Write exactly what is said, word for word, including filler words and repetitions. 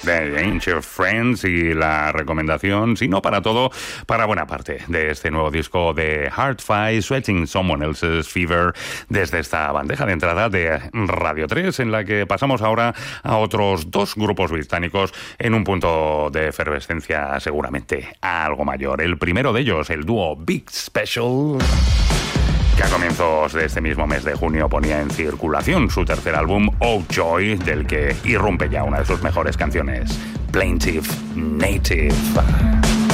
Strange Friends y la recomendación, si no para todo, para buena parte de este nuevo disco de Heartfight, Sweating Someone Else's Fever, desde esta bandeja de entrada de Radio tres, en la que pasamos ahora a otros dos grupos británicos en un punto de efervescencia seguramente algo mayor. El primero de ellos, el dúo Big Special, que a comienzos de este mismo mes de junio ponía en circulación su tercer álbum, Oh Joy, del que irrumpe ya una de sus mejores canciones, Plaintive Native.